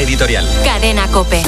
editorial. Cadena COPE.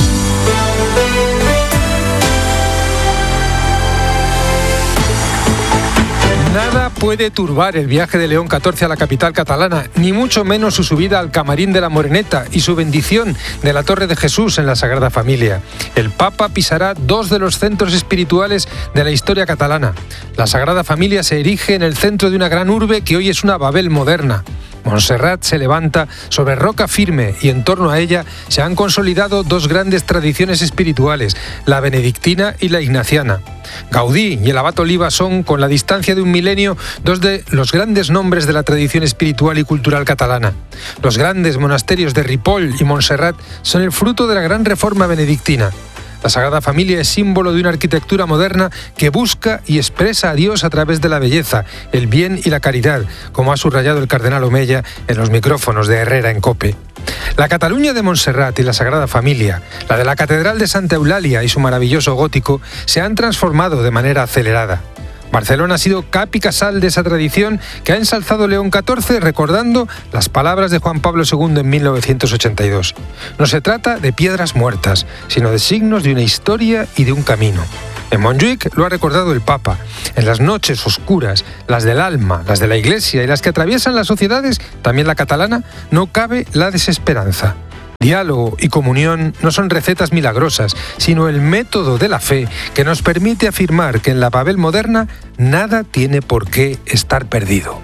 Nada puede turbar el viaje de León XIV a la capital catalana, ni mucho menos su subida al camarín de la Moreneta y su bendición de la Torre de Jesús en la Sagrada Familia. El Papa pisará dos de los centros espirituales de la historia catalana. La Sagrada Familia se erige en el centro de una gran urbe que hoy es una Babel moderna. Montserrat se levanta sobre roca firme y en torno a ella se han consolidado dos grandes tradiciones espirituales, la benedictina y la ignaciana. Gaudí y el abad Oliva son, con la distancia de un milenio, dos de los grandes nombres de la tradición espiritual y cultural catalana. Los grandes monasterios de Ripoll y Montserrat son el fruto de la gran reforma benedictina. La Sagrada Familia es símbolo de una arquitectura moderna que busca y expresa a Dios a través de la belleza, el bien y la caridad, como ha subrayado el cardenal Omeya en los micrófonos de Herrera en COPE. La Cataluña de Montserrat y la Sagrada Familia, la de la Catedral de Santa Eulalia y su maravilloso gótico, se han transformado de manera acelerada. Barcelona ha sido cap y casal de esa tradición que ha ensalzado León XIV recordando las palabras de Juan Pablo II en 1982. No se trata de piedras muertas, sino de signos de una historia y de un camino. En Montjuïc lo ha recordado el Papa. En las noches oscuras, las del alma, las de la Iglesia y las que atraviesan las sociedades, también la catalana, no cabe la desesperanza. Diálogo y comunión no son recetas milagrosas, sino el método de la fe que nos permite afirmar que en la Babel moderna nada tiene por qué estar perdido.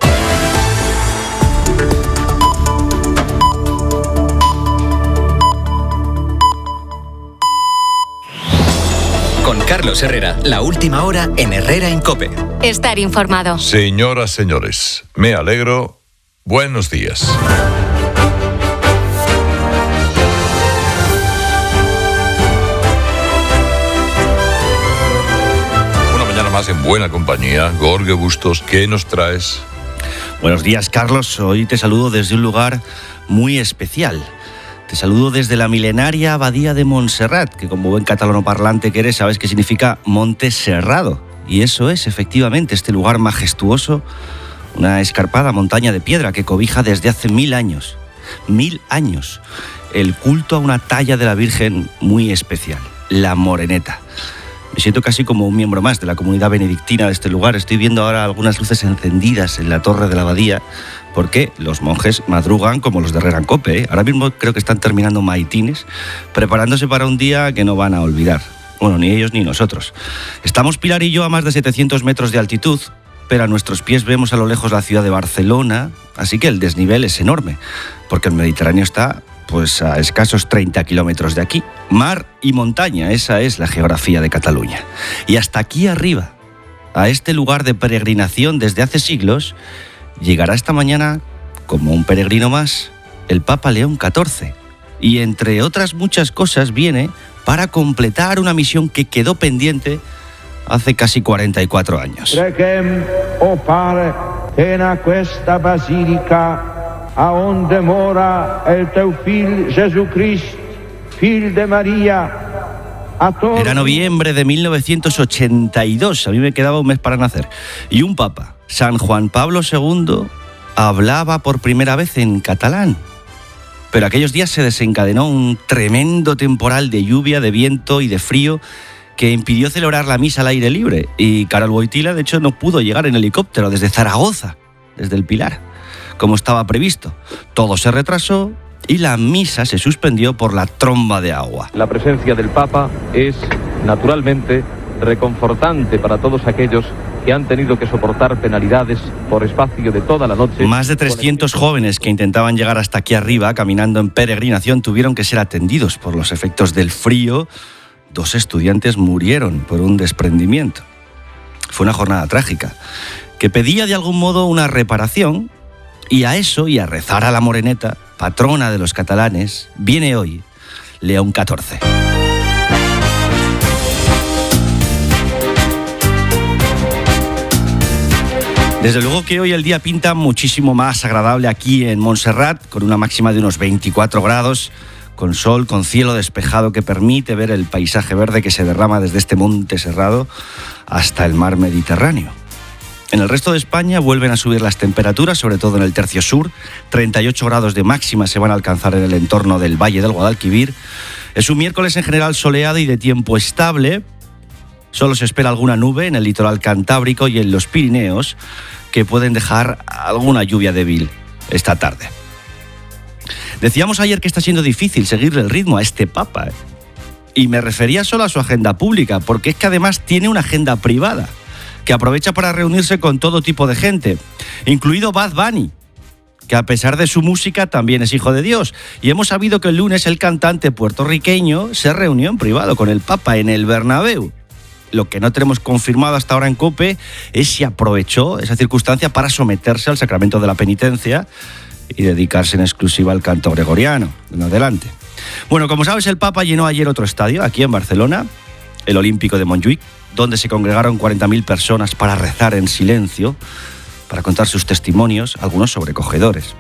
Con Carlos Herrera, la última hora en Herrera en COPE. Estar informado. Señoras, señores, me alegro. Buenos días. Más en buena compañía. Jorge Bustos, ¿qué nos traes? Buenos días, Carlos. Hoy te saludo desde un lugar muy especial. Te saludo desde la milenaria abadía de Montserrat, que como buen catalano parlante que eres, sabes que significa monte serrado. Y eso es, efectivamente, este lugar majestuoso, una escarpada montaña de piedra que cobija desde hace 1000 años. 1000 años. El culto a una talla de la Virgen muy especial, la Moreneta. Me siento casi como un miembro más de la comunidad benedictina de este lugar. Estoy viendo ahora algunas luces encendidas en la torre de la abadía porque los monjes madrugan como los de Herrera en COPE, ¿eh? Ahora mismo creo que están terminando maitines, preparándose para un día que no van a olvidar. Bueno, ni ellos ni nosotros. Estamos Pilar y yo a más de 700 metros de altitud, pero a nuestros pies vemos a lo lejos la ciudad de Barcelona, así que el desnivel es enorme, porque el Mediterráneo está pues a escasos 30 kilómetros de aquí. Mar y montaña, esa es la geografía de Cataluña. Y hasta aquí arriba, a este lugar de peregrinación desde hace siglos, llegará esta mañana, como un peregrino más, el Papa León XIV. Y entre otras muchas cosas viene para completar una misión que quedó pendiente hace casi 44 años. Preghem, o Pare, que en esta basílica a onde mora el teu fill Jesucrist, fill de María. Era noviembre de 1982, a mí me quedaba un mes para nacer. Y un papa, San Juan Pablo II, hablaba por primera vez en catalán. Pero aquellos días se desencadenó un tremendo temporal de lluvia, de viento y de frío que impidió celebrar la misa al aire libre. Y Karol Wojtyla, de hecho, no pudo llegar en helicóptero desde Zaragoza, desde el Pilar, como estaba previsto. Todo se retrasó y la misa se suspendió por la tromba de agua. La presencia del Papa es, naturalmente, reconfortante para todos aquellos que han tenido que soportar penalidades por espacio de toda la noche. Más de 300 jóvenes que intentaban llegar hasta aquí arriba, caminando en peregrinación, tuvieron que ser atendidos por los efectos del frío. 2 estudiantes murieron por un desprendimiento. Fue una jornada trágica, que pedía de algún modo una reparación. Y a eso, y a rezar a la Moreneta, patrona de los catalanes, viene hoy León XIV. Desde luego que hoy el día pinta muchísimo más agradable aquí en Montserrat, con una máxima de unos 24 grados, con sol, con cielo despejado que permite ver el paisaje verde que se derrama desde este monte serrado hasta el mar Mediterráneo. En el resto de España vuelven a subir las temperaturas, sobre todo en el tercio sur. 38 grados de máxima se van a alcanzar en el entorno del Valle del Guadalquivir. Es un miércoles en general soleado y de tiempo estable. Solo se espera alguna nube en el litoral cantábrico y en los Pirineos, que pueden dejar alguna lluvia débil esta tarde. Decíamos ayer que está siendo difícil seguirle el ritmo a este Papa, y me refería solo a su agenda pública, porque es que además tiene una agenda privada, que aprovecha para reunirse con todo tipo de gente, incluido Bad Bunny, que a pesar de su música también es hijo de Dios. Y hemos sabido que el lunes el cantante puertorriqueño se reunió en privado con el Papa en el Bernabéu. Lo que no tenemos confirmado hasta ahora en COPE es si aprovechó esa circunstancia para someterse al sacramento de la penitencia y dedicarse en exclusiva al canto gregoriano. En adelante. Bueno, como sabes, el Papa llenó ayer otro estadio aquí en Barcelona, el Olímpico de Montjuïc, donde se congregaron 40.000 personas para rezar en silencio, para contar sus testimonios, algunos sobrecogedores,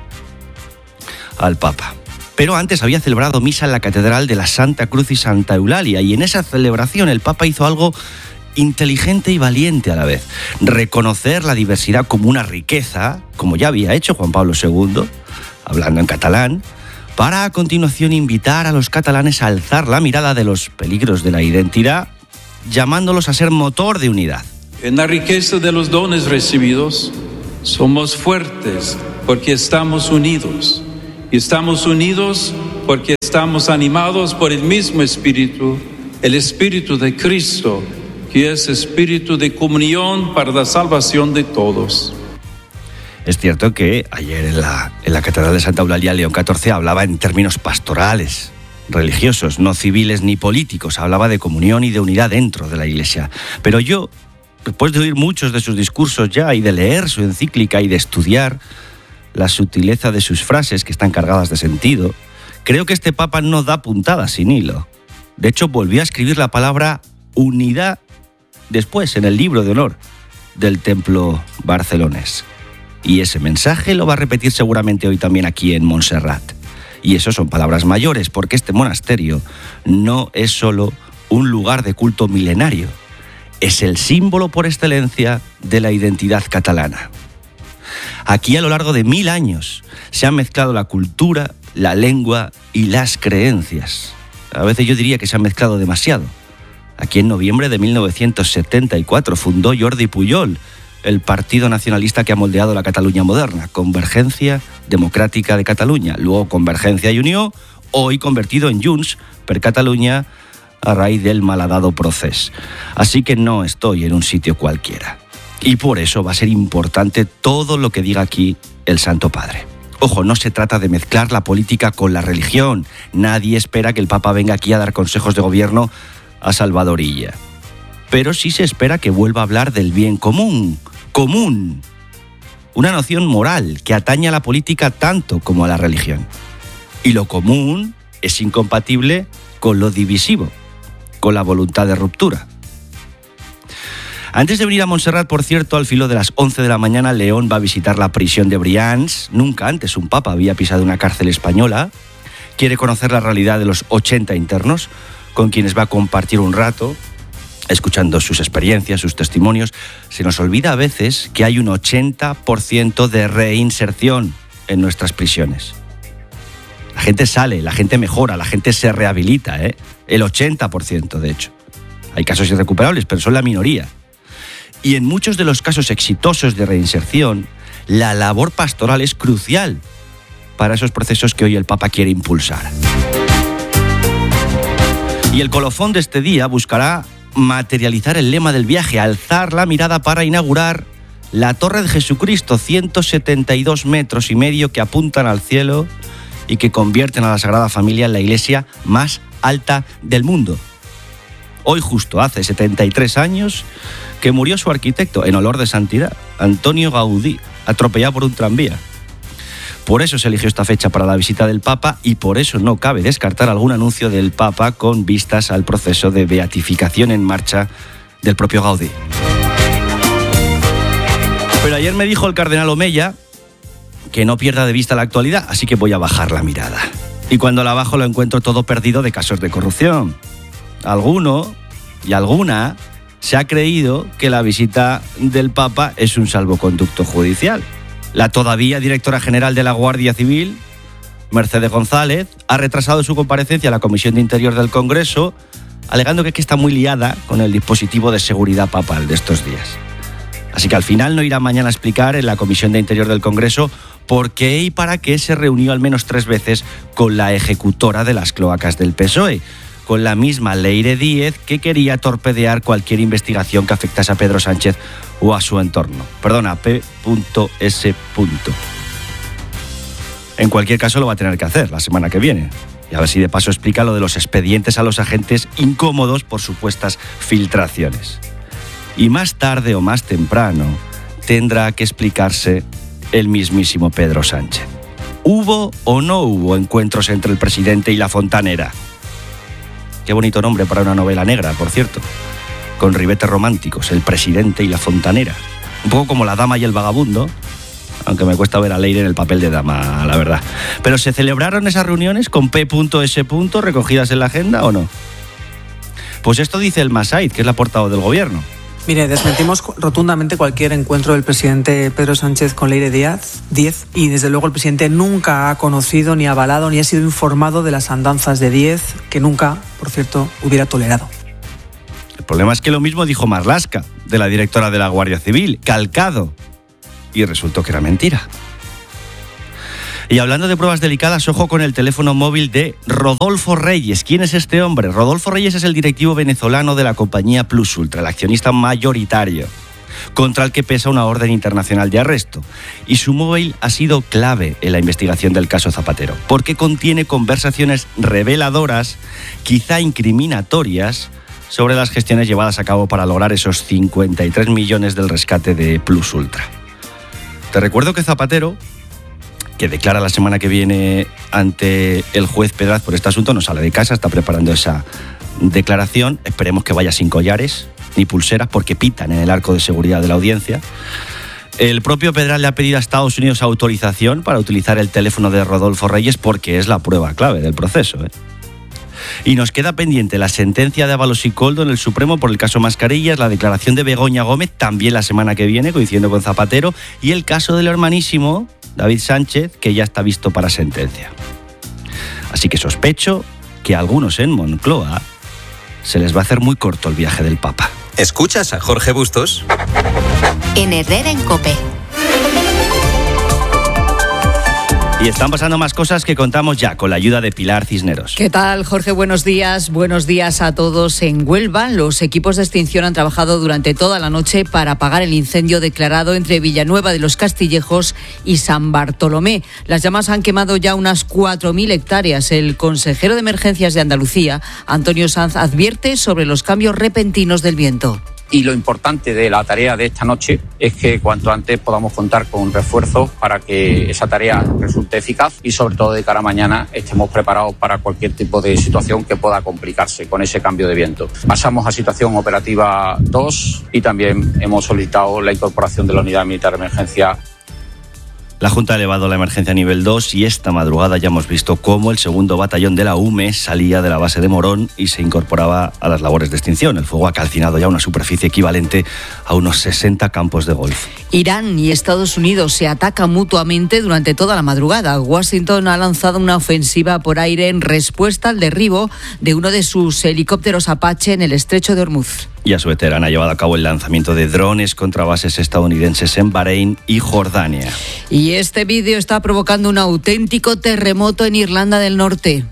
al Papa. Pero antes había celebrado misa en la Catedral de la Santa Cruz y Santa Eulalia, y en esa celebración el Papa hizo algo inteligente y valiente a la vez: reconocer la diversidad como una riqueza, como ya había hecho Juan Pablo II, hablando en catalán, para a continuación invitar a los catalanes a alzar la mirada de los peligros de la identidad, llamándolos a ser motor de unidad. En la riqueza de los dones recibidos, somos fuertes porque estamos unidos. Y estamos unidos porque estamos animados por el mismo Espíritu, el Espíritu de Cristo, que es espíritu de comunión para la salvación de todos. Es cierto que ayer en la Catedral de Santa Eulalia León XIV hablaba en términos pastorales, religiosos, no civiles ni políticos. Hablaba de comunión y de unidad dentro de la Iglesia. Pero yo, después de oír muchos de sus discursos ya y de leer su encíclica y de estudiar la sutileza de sus frases, que están cargadas de sentido, creo que este Papa no da puntada sin hilo. De hecho, volvió a escribir la palabra unidad después en el libro de honor del templo barcelonés. Y ese mensaje lo va a repetir seguramente hoy también aquí en Montserrat. Y eso son palabras mayores, porque este monasterio no es solo un lugar de culto milenario, es el símbolo por excelencia de la identidad catalana. Aquí a lo largo de 1000 años se han mezclado la cultura, la lengua y las creencias. A veces yo diría que se han mezclado demasiado. Aquí en noviembre de 1974 fundó Jordi Pujol el partido nacionalista que ha moldeado la Cataluña moderna, Convergencia Democràtica de Catalunya, luego Convergencia i Unió, hoy convertido en Junts per Catalunya a raíz del malhadado procés. Así que no estoy en un sitio cualquiera. Y por eso va a ser importante todo lo que diga aquí el Santo Padre. Ojo, no se trata de mezclar la política con la religión. Nadie espera que el Papa venga aquí a dar consejos de gobierno a Salvadorilla. Pero sí se espera que vuelva a hablar del bien común. Común. Una noción moral que atañe a la política tanto como a la religión. Y lo común es incompatible con lo divisivo, con la voluntad de ruptura. Antes de venir a Montserrat, por cierto, al filo de las 11 de la mañana, León va a visitar la prisión de Brians. Nunca antes un papa había pisado una cárcel española. Quiere conocer la realidad de los 80 internos, con quienes va a compartir un rato, escuchando sus experiencias, sus testimonios. Se nos olvida a veces que hay un 80% de reinserción en nuestras prisiones. La gente sale, la gente mejora, la gente se rehabilita, El 80%, de hecho. Hay casos irrecuperables, pero son la minoría. Y en muchos de los casos exitosos de reinserción, la labor pastoral es crucial para esos procesos que hoy el Papa quiere impulsar. Y el colofón de este día buscará materializar el lema del viaje, alzar la mirada para inaugurar la Torre de Jesucristo, 172 metros y medio que apuntan al cielo y que convierten a la Sagrada Familia en la iglesia más alta del mundo. Hoy justo hace 73 años que murió su arquitecto en olor de santidad, Antonio Gaudí, atropellado por un tranvía. Por eso se eligió esta fecha para la visita del Papa y por eso no cabe descartar algún anuncio del Papa con vistas al proceso de beatificación en marcha del propio Gaudí. Pero ayer me dijo el cardenal Omeya que no pierda de vista la actualidad, así que voy a bajar la mirada. Y cuando la bajo lo encuentro todo perdido de casos de corrupción. Alguno y alguna se ha creído que la visita del Papa es un salvoconducto judicial. La todavía directora general de la Guardia Civil, Mercedes González, ha retrasado su comparecencia a la Comisión de Interior del Congreso, alegando que está muy liada con el dispositivo de seguridad papal de estos días. Así que al final no irá mañana a explicar en la Comisión de Interior del Congreso por qué y para qué se reunió al menos 3 veces con la ejecutora de las cloacas del PSOE, con la misma Leire Díez, que quería torpedear cualquier investigación que afectase a Pedro Sánchez o a su entorno. Perdona, P.S. En cualquier caso lo va a tener que hacer la semana que viene. Y a ver si de paso explica lo de los expedientes a los agentes incómodos por supuestas filtraciones. Y más tarde o más temprano tendrá que explicarse el mismísimo Pedro Sánchez. ¿Hubo o no hubo encuentros entre el presidente y la fontanera? Qué bonito nombre para una novela negra, por cierto. Con ribetes románticos, el presidente y la fontanera. Un poco como La dama y el vagabundo, aunque me cuesta ver a Leire en el papel de dama, la verdad. ¿Pero se celebraron esas reuniones con P.S. recogidas en la agenda o no? Pues esto dice el Masaid, que es la portavoz del gobierno. Mire, desmentimos rotundamente cualquier encuentro del presidente Pedro Sánchez con Leire Díez, y desde luego el presidente nunca ha conocido, ni avalado, ni ha sido informado de las andanzas de Díez, que nunca, por cierto, hubiera tolerado. El problema es que lo mismo dijo Marlaska, de la directora de la Guardia Civil, calcado, y resultó que era mentira. Y hablando de pruebas delicadas, ojo con el teléfono móvil de Rodolfo Reyes. ¿Quién es este hombre? Rodolfo Reyes es el directivo venezolano de la compañía Plus Ultra, el accionista mayoritario, contra el que pesa una orden internacional de arresto. Y su móvil ha sido clave en la investigación del caso Zapatero, porque contiene conversaciones reveladoras, quizá incriminatorias, sobre las gestiones llevadas a cabo para lograr esos 53 millones del rescate de Plus Ultra. Te recuerdo que Zapatero, que declara la semana que viene ante el juez Pedraz por este asunto, no sale de casa, está preparando esa declaración. Esperemos que vaya sin collares ni pulseras, porque pitan en el arco de seguridad de la audiencia. El propio Pedraz le ha pedido a Estados Unidos autorización para utilizar el teléfono de Rodolfo Reyes, porque es la prueba clave del proceso, Y nos queda pendiente la sentencia de Ábalos y Koldo en el Supremo por el caso Mascarillas, la declaración de Begoña Gómez también la semana que viene, coincidiendo con Zapatero, y el caso del hermanísimo David Sánchez, que ya está visto para sentencia. Así que sospecho que a algunos en Moncloa se les va a hacer muy corto el viaje del Papa. ¿Escuchas a Jorge Bustos? En Herrera en COPE. Y están pasando más cosas que contamos ya con la ayuda de Pilar Cisneros. ¿Qué tal, Jorge? Buenos días. Buenos días a todos. En Huelva, los equipos de extinción han trabajado durante toda la noche para apagar el incendio declarado entre Villanueva de los Castillejos y San Bartolomé. Las llamas han quemado ya unas 4.000 hectáreas. El consejero de Emergencias de Andalucía, Antonio Sanz, advierte sobre los cambios repentinos del viento. Y lo importante de la tarea de esta noche es que cuanto antes podamos contar con refuerzos para que esa tarea resulte eficaz y sobre todo de cara a mañana estemos preparados para cualquier tipo de situación que pueda complicarse con ese cambio de viento. Pasamos a situación operativa 2 y también hemos solicitado la incorporación de la unidad militar de emergencia. La Junta ha elevado la emergencia a nivel 2 y esta madrugada ya hemos visto cómo el 2º batallón de la UME salía de la base de Morón y se incorporaba a las labores de extinción. El fuego ha calcinado ya una superficie equivalente a unos 60 campos de golf. Irán y Estados Unidos se atacan mutuamente durante toda la madrugada. Washington ha lanzado una ofensiva por aire en respuesta al derribo de uno de sus helicópteros Apache en el estrecho de Hormuz. Y a su vez Teherán ha llevado a cabo el lanzamiento de drones contra bases estadounidenses en Bahrein y Jordania. Y este vídeo está provocando un auténtico terremoto en Irlanda del Norte.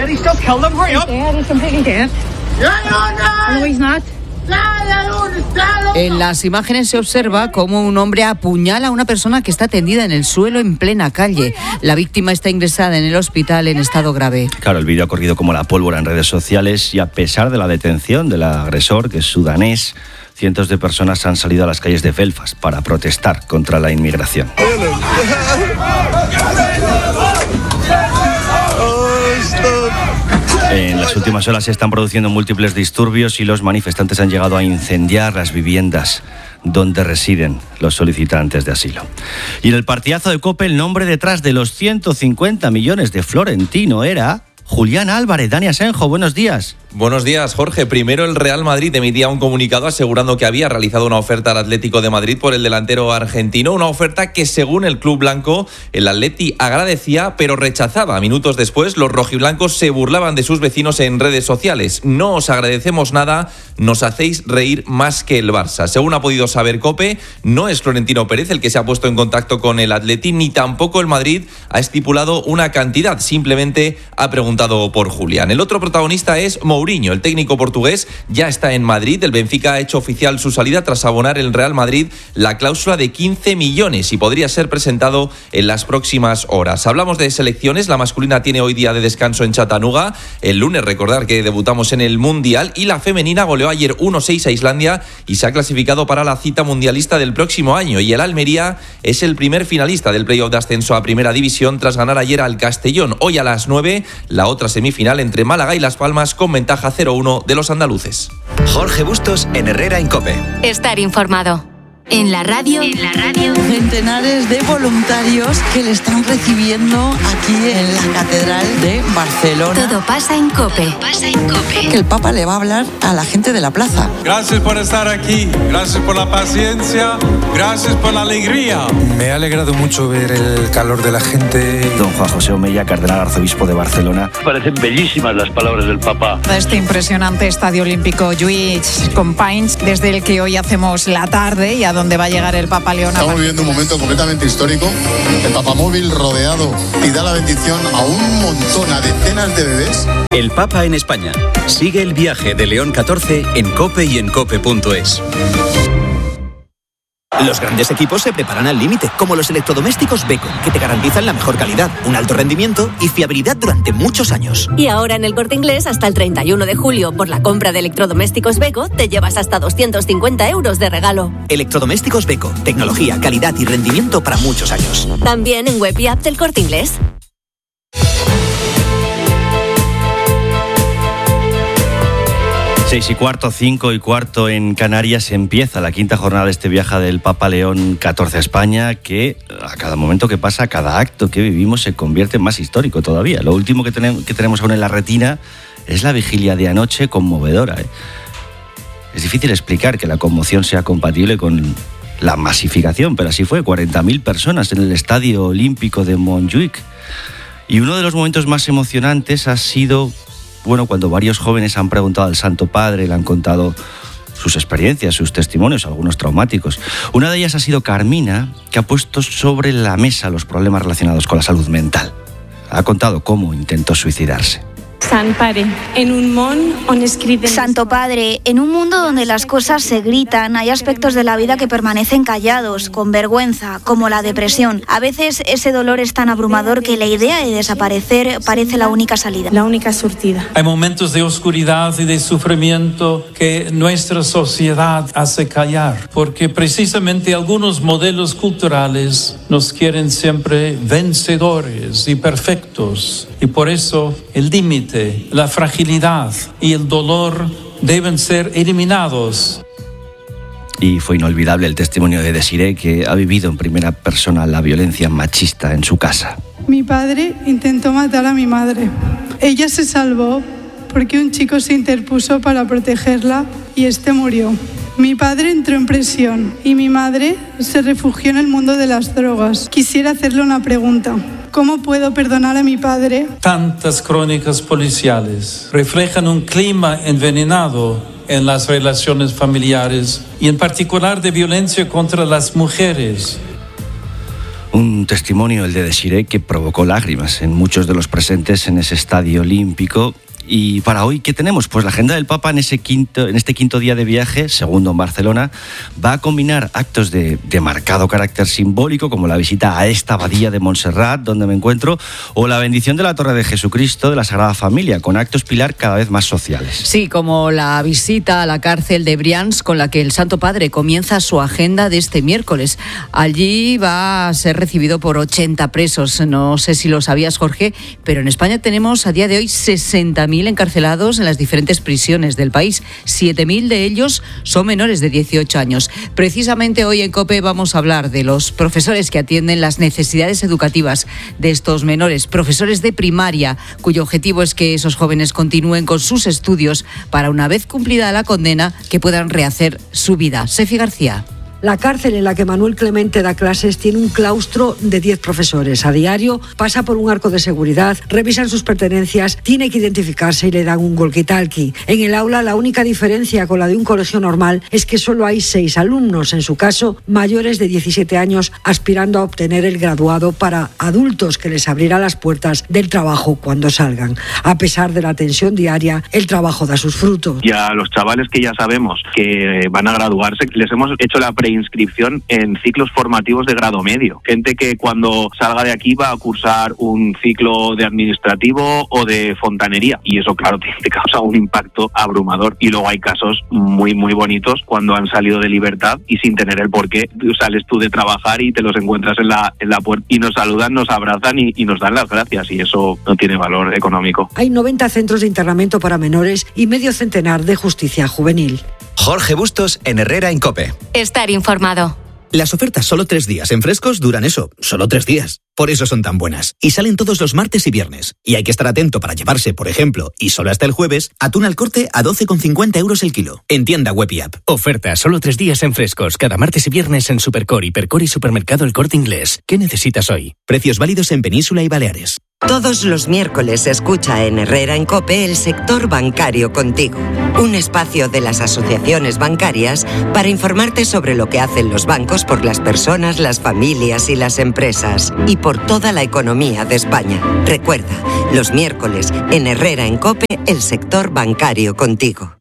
En las imágenes se observa cómo un hombre apuñala a una persona que está tendida en el suelo en plena calle. La víctima está ingresada en el hospital en estado grave. Claro, el vídeo ha corrido como la pólvora en redes sociales y a pesar de la detención del agresor, que es sudanés, cientos de personas han salido a las calles de Belfast para protestar contra la inmigración. En las últimas horas se están produciendo múltiples disturbios y los manifestantes han llegado a incendiar las viviendas donde residen los solicitantes de asilo. Y en el partidazo de COPE, el nombre detrás de los 150 millones de Florentino era Julián Álvarez. Dani Asenjo, buenos días. Buenos días, Jorge. Primero, el Real Madrid emitía un comunicado asegurando que había realizado una oferta al Atlético de Madrid por el delantero argentino, una oferta que, según el club blanco, el Atleti agradecía pero rechazaba. Minutos después, los rojiblancos se burlaban de sus vecinos en redes sociales. No os agradecemos nada, nos hacéis reír más que el Barça. Según ha podido saber COPE, no es Florentino Pérez el que se ha puesto en contacto con el Atleti, ni tampoco el Madrid ha estipulado una cantidad, simplemente ha preguntado por Julián. El otro protagonista es Mourinho. El técnico portugués ya está en Madrid. El Benfica ha hecho oficial su salida tras abonar el Real Madrid la cláusula de 15 millones y podría ser presentado en las próximas horas. Hablamos de selecciones. La masculina tiene hoy día de descanso en Chattanooga. El lunes, recordar que debutamos en el Mundial, y la femenina goleó ayer 1-6 a Islandia y se ha clasificado para la cita mundialista del próximo año. Y el Almería es el primer finalista del playoff de ascenso a Primera División tras ganar ayer al Castellón. Hoy a las 9, la otra semifinal entre Málaga y Las Palmas con ventaja 0-1 de los andaluces. Jorge Bustos en Herrera en COPE. Estar informado. En la radio. Centenares de voluntarios que le están recibiendo aquí en la Catedral de Barcelona. Todo pasa en COPE. Que el Papa le va a hablar a la gente de la plaza. Gracias por estar aquí, gracias por la paciencia, gracias por la alegría. Me ha alegrado mucho ver el calor de la gente. Don Juan José Omeya, cardenal arzobispo de Barcelona. Parecen bellísimas las palabras del Papa. Este impresionante Estadio Olímpico Lluís Companys, desde el que hoy hacemos la tarde y a donde va a llegar el Papa León. Estamos viviendo un momento completamente histórico. El papamóvil rodeado y da la bendición a un montón, a decenas de bebés. El Papa en España. Sigue el viaje de León XIV en COPE y en COPE.es. Los grandes equipos se preparan al límite, como los electrodomésticos Beko, que te garantizan la mejor calidad, un alto rendimiento y fiabilidad durante muchos años. Y ahora en El Corte Inglés, hasta el 31 de julio, por la compra de electrodomésticos Beko, te llevas hasta 250 euros de regalo. Electrodomésticos Beko, tecnología, calidad y rendimiento para muchos años. También en web y app del Corte Inglés. 6:15, 5:15 en Canarias, empieza la quinta jornada de este viaje del Papa León XIV a España, que a cada momento que pasa, a cada acto que vivimos se convierte en más histórico todavía. Lo último que tenemos aún en la retina es la vigilia de anoche, conmovedora. Es difícil explicar que la conmoción sea compatible con la masificación, pero así fue, 40.000 personas en el Estadio Olímpico de Montjuïc. Y uno de los momentos más emocionantes ha sido, cuando varios jóvenes han preguntado al Santo Padre, le han contado sus experiencias, sus testimonios, algunos traumáticos. Una de ellas ha sido Carmina, que ha puesto sobre la mesa los problemas relacionados con la salud mental. Ha contado cómo intentó suicidarse. Santo Padre, en un mundo donde las cosas se gritan, hay aspectos de la vida que permanecen callados, con vergüenza, como la depresión. A veces ese dolor es tan abrumador que la idea de desaparecer parece la única salida. La única surtida. Hay momentos de oscuridad y de sufrimiento que nuestra sociedad hace callar, porque precisamente algunos modelos culturales nos quieren siempre vencedores y perfectos, y por eso el límite, la fragilidad y el dolor deben ser eliminados. Y fue inolvidable el testimonio de Desiree, que ha vivido en primera persona la violencia machista en su casa. Mi padre intentó matar a mi madre. Ella se salvó porque un chico se interpuso para protegerla y este murió. Mi padre entró en prisión y mi madre se refugió en el mundo de las drogas. Quisiera hacerle una pregunta. ¿Cómo puedo perdonar a mi padre? Tantas crónicas policiales reflejan un clima envenenado en las relaciones familiares y en particular de violencia contra las mujeres. Un testimonio, el de Desiree, que provocó lágrimas en muchos de los presentes en ese estadio olímpico. Y para hoy, ¿qué tenemos? Pues la agenda del Papa en este quinto día de viaje, segundo en Barcelona, va a combinar actos de marcado carácter simbólico, como la visita a esta abadía de Montserrat, donde me encuentro, o la bendición de la Torre de Jesucristo de la Sagrada Familia, con actos pilar cada vez más sociales. Sí, como la visita a la cárcel de Brians, con la que el Santo Padre comienza su agenda de este miércoles. Allí va a ser recibido por 80 presos. No sé si lo sabías, Jorge, pero en España tenemos a día de hoy 60.000 7.000 encarcelados en las diferentes prisiones del país. 7.000 de ellos son menores de 18 años. Precisamente hoy en COPE vamos a hablar de los profesores que atienden las necesidades educativas de estos menores, profesores de primaria, cuyo objetivo es que esos jóvenes continúen con sus estudios para, una vez cumplida la condena, que puedan rehacer su vida. Sefi García. La cárcel en la que Manuel Clemente da clases tiene un claustro de 10 profesores. A diario pasa por un arco de seguridad, revisan sus pertenencias, tiene que identificarse y le dan un walkie-talkie. En el aula la única diferencia con la de un colegio normal es que solo hay 6 alumnos, en su caso mayores de 17 años, aspirando a obtener el graduado para adultos que les abrirá las puertas del trabajo cuando salgan. A pesar de la tensión diaria, el trabajo da sus frutos. Y a los chavales que ya sabemos que van a graduarse, les hemos hecho la inscripción en ciclos formativos de grado medio. Gente que cuando salga de aquí va a cursar un ciclo de administrativo o de fontanería. Y eso, claro, te causa un impacto abrumador. Y luego hay casos muy, muy bonitos cuando han salido de libertad y sin tener el porqué. Sales tú de trabajar y te los encuentras en la puerta y nos saludan, nos abrazan y nos dan las gracias. Y eso no tiene valor económico. Hay 90 centros de internamiento para menores y medio centenar de justicia juvenil. Jorge Bustos en Herrera en COPE. Estar informado. Las ofertas solo 3 días en Frescos duran eso, solo 3 días. Por eso son tan buenas. Y salen todos los martes y viernes. Y hay que estar atento para llevarse, por ejemplo, y solo hasta el jueves, atún al corte a 12,50 euros el kilo. En tienda web y app. Oferta solo 3 días en Frescos. Cada martes y viernes en Supercor, Hipercor y Supermercado El Corte Inglés. ¿Qué necesitas hoy? Precios válidos en Península y Baleares. Todos los miércoles se escucha en Herrera en COPE el sector bancario contigo. Un espacio de las asociaciones bancarias para informarte sobre lo que hacen los bancos por las personas, las familias y las empresas. Y por toda la economía de España. Recuerda, los miércoles en Herrera en COPE, el sector bancario contigo.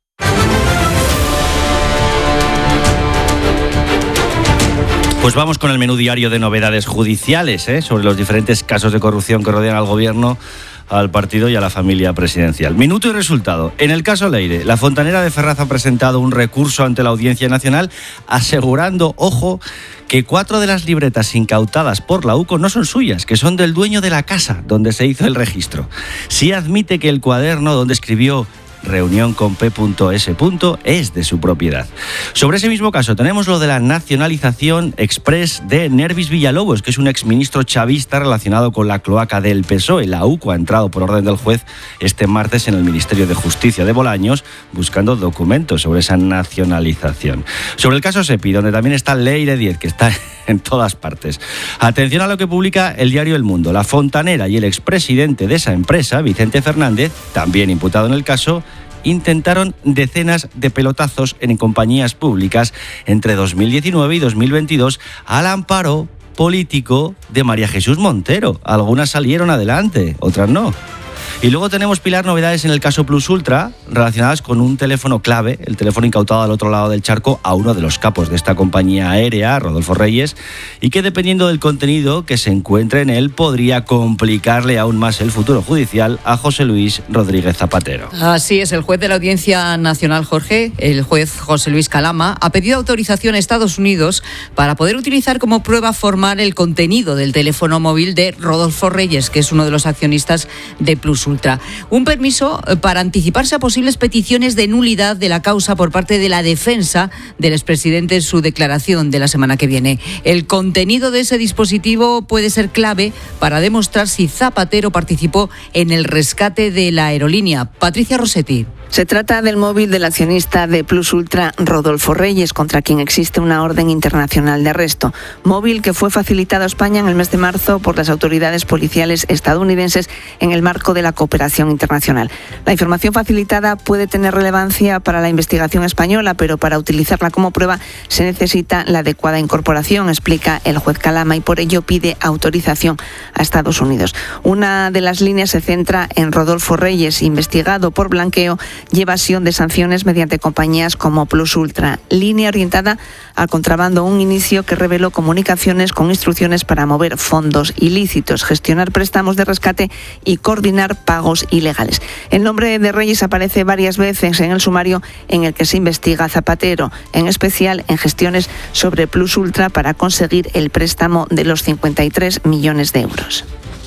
Pues vamos con el menú diario de novedades judiciales sobre los diferentes casos de corrupción que rodean al gobierno, al partido y a la familia presidencial. Minuto y resultado. En el caso Leire, la fontanera de Ferraz ha presentado un recurso ante la Audiencia Nacional asegurando, ojo, que 4 de las libretas incautadas por la UCO no son suyas, que son del dueño de la casa donde se hizo el registro. Sí admite que el cuaderno donde escribió reunión con P.S. es de su propiedad. Sobre ese mismo caso tenemos lo de la nacionalización express de Nervis Villalobos, que es un exministro chavista relacionado con la cloaca del PSOE. La UCO ha entrado por orden del juez este martes en el Ministerio de Justicia de Bolaños buscando documentos sobre esa nacionalización. Sobre el caso SEPI, donde también está Leire Diez, que está en todas partes. Atención a lo que publica el diario El Mundo. La fontanera y el expresidente de esa empresa, Vicente Fernández, también imputado en el caso, intentaron decenas de pelotazos en compañías públicas entre 2019 y 2022 al amparo político de María Jesús Montero. Algunas salieron adelante, otras no. Y luego tenemos, Pilar, novedades en el caso Plus Ultra relacionadas con un teléfono clave, el teléfono incautado al otro lado del charco a uno de los capos de esta compañía aérea, Rodolfo Reyes, y que dependiendo del contenido que se encuentre en él podría complicarle aún más el futuro judicial a José Luis Rodríguez Zapatero. Así es, el juez de la Audiencia Nacional, Jorge, el juez José Luis Calama, ha pedido autorización a Estados Unidos para poder utilizar como prueba formal el contenido del teléfono móvil de Rodolfo Reyes, que es uno de los accionistas de Plus Ultra. Un permiso para anticiparse a posibles peticiones de nulidad de la causa por parte de la defensa del expresidente en su declaración de la semana que viene. El contenido de ese dispositivo puede ser clave para demostrar si Zapatero participó en el rescate de la aerolínea. Patricia Rossetti. Se trata del móvil del accionista de Plus Ultra, Rodolfo Reyes, contra quien existe una orden internacional de arresto. Móvil que fue facilitado a España en el mes de marzo por las autoridades policiales estadounidenses en el marco de la cooperación internacional. La información facilitada puede tener relevancia para la investigación española, pero para utilizarla como prueba se necesita la adecuada incorporación, explica el juez Calama, y por ello pide autorización a Estados Unidos. Una de las líneas se centra en Rodolfo Reyes, investigado por blanqueo y evasión de sanciones mediante compañías como Plus Ultra. Línea orientada al contrabando, un inicio que reveló comunicaciones con instrucciones para mover fondos ilícitos, gestionar préstamos de rescate y coordinar pagos ilegales. El nombre de Reyes aparece varias veces en el sumario en el que se investiga a Zapatero, en especial en gestiones sobre Plus Ultra para conseguir el préstamo de los 53 millones de euros.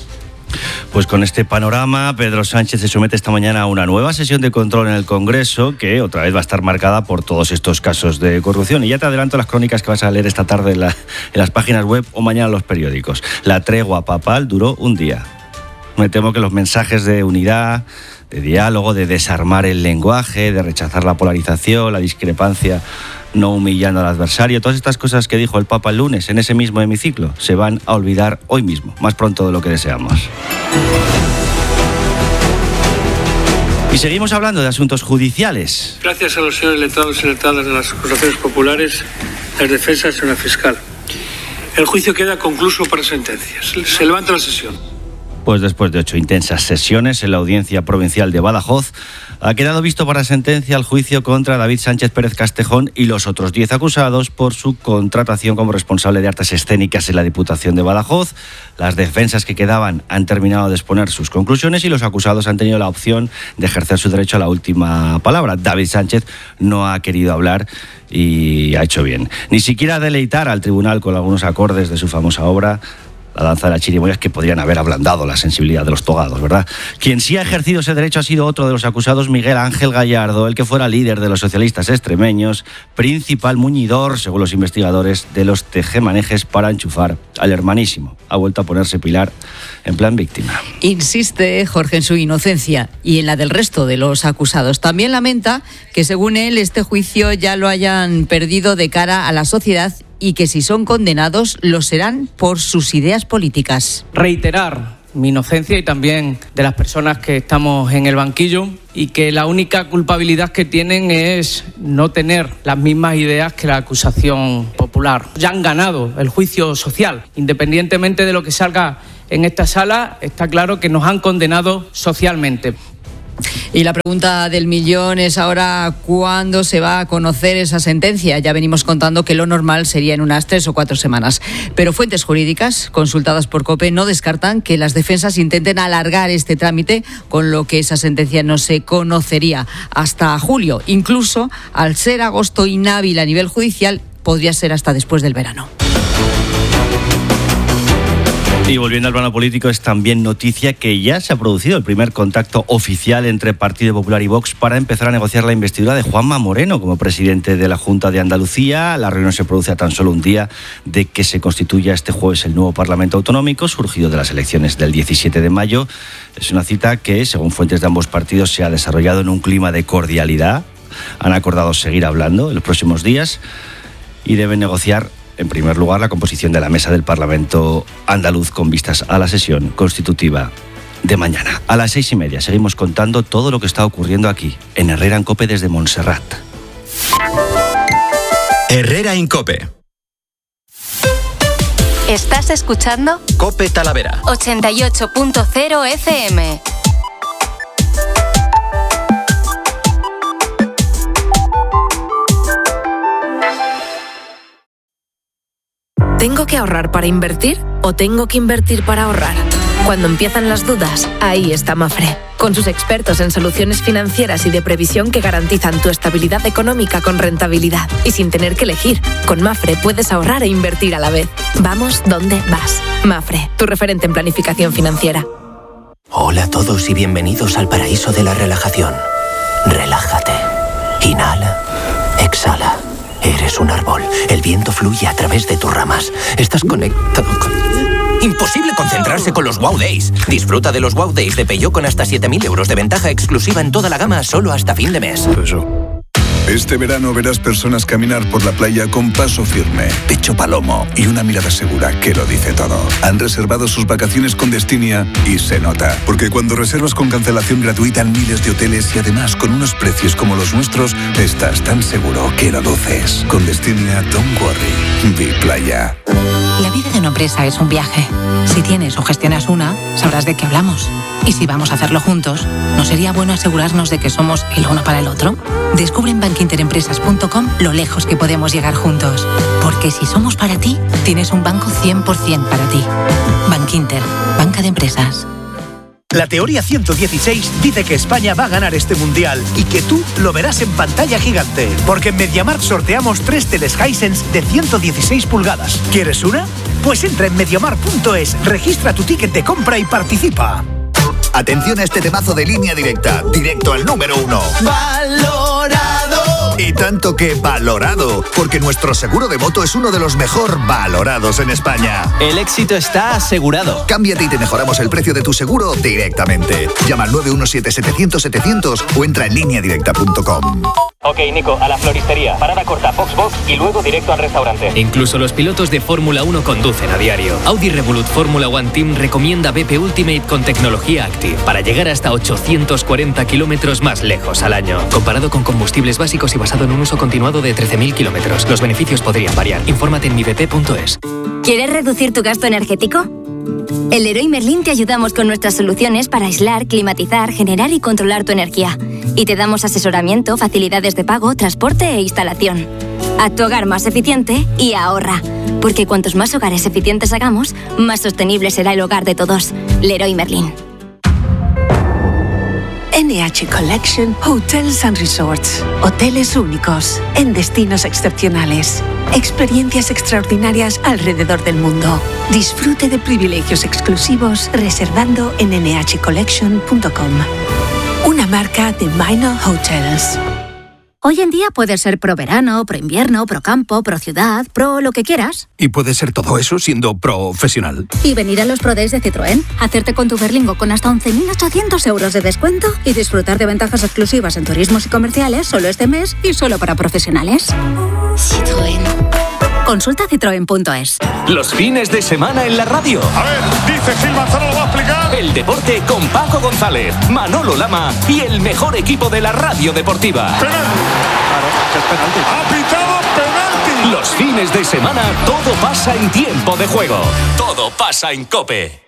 Pues con este panorama, Pedro Sánchez se somete esta mañana a una nueva sesión de control en el Congreso, que otra vez va a estar marcada por todos estos casos de corrupción. Y ya te adelanto las crónicas que vas a leer esta tarde en las páginas web o mañana en los periódicos. La tregua papal duró un día. Me temo que los mensajes de unidad, de diálogo, de desarmar el lenguaje, de rechazar la polarización, la discrepancia, no humillando al adversario, todas estas cosas que dijo el Papa el lunes en ese mismo hemiciclo se van a olvidar hoy mismo, más pronto de lo que deseamos. Y seguimos hablando de asuntos judiciales. Gracias a los señores letrados y letradas de las acusaciones populares, las defensas y la fiscal. El juicio queda concluso para sentencias. Se levanta la sesión. Pues después de 8 intensas sesiones en la Audiencia Provincial de Badajoz, ha quedado visto para sentencia el juicio contra David Sánchez Pérez Castejón y los otros 10 acusados por su contratación como responsable de artes escénicas en la Diputación de Badajoz. Las defensas que quedaban han terminado de exponer sus conclusiones y los acusados han tenido la opción de ejercer su derecho a la última palabra. David Sánchez no ha querido hablar y ha hecho bien. Ni siquiera deleitar al tribunal con algunos acordes de su famosa obra, La danza de las chirimoyas, que podrían haber ablandado la sensibilidad de los togados, ¿verdad? Quien sí ha ejercido ese derecho ha sido otro de los acusados, Miguel Ángel Gallardo, el que fuera líder de los socialistas extremeños, principal muñidor, según los investigadores, de los tejemanejes para enchufar al hermanísimo. Ha vuelto a ponerse Pilar en plan víctima. Insiste Jorge en su inocencia y en la del resto de los acusados. También lamenta que, según él, este juicio ya lo hayan perdido de cara a la sociedad y que si son condenados lo serán por sus ideas políticas. Reiterar mi inocencia y también de las personas que estamos en el banquillo, y que la única culpabilidad que tienen es no tener las mismas ideas que la acusación popular. Ya han ganado el juicio social. Independientemente de lo que salga en esta sala, está claro que nos han condenado socialmente. Y la pregunta del millón es ahora ¿cuándo se va a conocer esa sentencia? Ya venimos contando que lo normal sería en unas 3 o 4 semanas. Pero fuentes jurídicas consultadas por COPE no descartan que las defensas intenten alargar este trámite, con lo que esa sentencia no se conocería hasta julio. Incluso, al ser agosto inhábil a nivel judicial, podría ser hasta después del verano. Y volviendo al plano político, es también noticia que ya se ha producido el primer contacto oficial entre Partido Popular y Vox para empezar a negociar la investidura de Juanma Moreno como presidente de la Junta de Andalucía. La reunión se produce a tan solo un día de que se constituya este jueves el nuevo Parlamento Autonómico, surgido de las elecciones del 17 de mayo. Es una cita que, según fuentes de ambos partidos, se ha desarrollado en un clima de cordialidad. Han acordado seguir hablando en los próximos días y deben negociar, en primer lugar, la composición de la mesa del Parlamento andaluz con vistas a la sesión constitutiva de mañana. A las 6:30 seguimos contando todo lo que está ocurriendo aquí, en Herrera en COPE desde Montserrat. Herrera en COPE. ¿Estás escuchando? COPE Talavera. 88.0 FM. ¿Tengo que ahorrar para invertir o tengo que invertir para ahorrar? Cuando empiezan las dudas, ahí está Mafre, con sus expertos en soluciones financieras y de previsión que garantizan tu estabilidad económica con rentabilidad y sin tener que elegir. Con Mafre puedes ahorrar e invertir a la vez. Vamos donde vas. Mafre, tu referente en planificación financiera. Hola a todos y bienvenidos al paraíso de la relajación. Relájate. Inhala. Exhala. Eres un árbol. El viento fluye a través de tus ramas. Estás conectado con... Imposible concentrarse con los Wow Days. Disfruta de los Wow Days de Peugeot con hasta 7.000 euros de ventaja exclusiva en toda la gama solo hasta fin de mes. Este verano verás personas caminar por la playa con paso firme, pecho palomo y una mirada segura que lo dice todo. Han reservado sus vacaciones con Destinia y se nota, porque cuando reservas con cancelación gratuita en miles de hoteles y además con unos precios como los nuestros, estás tan seguro que lo luces. Con Destinia, don't worry, be playa. La vida de una empresa es un viaje. Si tienes o gestionas una, sabrás de qué hablamos. Y si vamos a hacerlo juntos, ¿no sería bueno asegurarnos de que somos el uno para el otro? Descubre en bankinterempresas.com lo lejos que podemos llegar juntos. Porque si somos para ti, tienes un banco 100% para ti. Bankinter, banca de empresas. La teoría 116 dice que España va a ganar este mundial y que tú lo verás en pantalla gigante. Porque en MediaMarkt sorteamos 3 teles Hisense de 116 pulgadas. ¿Quieres una? Pues entra en MediaMarkt.es, registra tu ticket de compra y participa. Atención a este temazo de Línea Directa, directo al número 1. ¡Valorado! Y tanto que valorado, porque nuestro seguro de moto es uno de los mejor valorados en España. El éxito está asegurado. Cámbiate y te mejoramos el precio de tu seguro directamente. Llama al 917-700-700 o entra en lineadirecta.com. Ok, Nico, a la floristería, parada corta, Box y luego directo al restaurante. Incluso los pilotos de Fórmula 1 conducen a diario. Audi Revolut Fórmula One Team recomienda BP Ultimate con tecnología Active para llegar hasta 840 kilómetros más lejos al año. Comparado con combustibles básicos y basado en un uso continuado de 13.000 kilómetros. Los beneficios podrían variar. Infórmate en mibp.es. ¿Quieres reducir tu gasto energético? En Leroy Merlin te ayudamos con nuestras soluciones para aislar, climatizar, generar y controlar tu energía. Y te damos asesoramiento, facilidades de pago, transporte e instalación. Haz tu hogar más eficiente y ahorra. Porque cuantos más hogares eficientes hagamos, más sostenible será el hogar de todos. Leroy Merlin. NH Collection Hotels and Resorts. Hoteles únicos, en destinos excepcionales. Experiencias extraordinarias alrededor del mundo. Disfrute de privilegios exclusivos reservando en nhcollection.com. Una marca de Minor Hotels. Hoy en día puedes ser pro verano, pro invierno, pro campo, pro ciudad, pro lo que quieras. Y puedes ser todo eso siendo profesional. Y venir a los Pro Days de Citroën, hacerte con tu Berlingo con hasta 11.800 euros de descuento y disfrutar de ventajas exclusivas en turismos y comerciales solo este mes y solo para profesionales. Citroën. Consulta citroen.es. Los fines de semana en la radio. A ver, dice Gil Manzano, lo va a explicar. El deporte con Paco González, Manolo Lama y el mejor equipo de la radio deportiva. Penalti. Claro, que es penalti. Ha pitado penalti. Los fines de semana todo pasa en tiempo de juego. Todo pasa en COPE.